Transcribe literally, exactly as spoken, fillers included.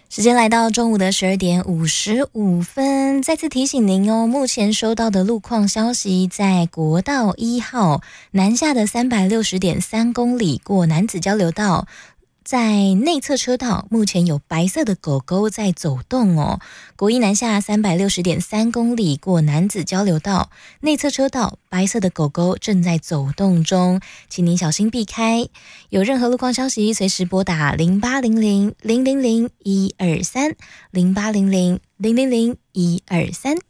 时间来到中午的十二点五十五分，再次提醒您哦，目前收到的路况消息，在国道一号南下的三百六十点三公里过楠梓交流道，在内侧车道目前有白色的狗狗在走动哦。国一南下三百六十点三公里过楠梓交流道，内侧车道白色的狗狗正在走动中，请您小心避开。有任何路况消息，随时拨打零八零零零零零一二三零八零零零零零一二三。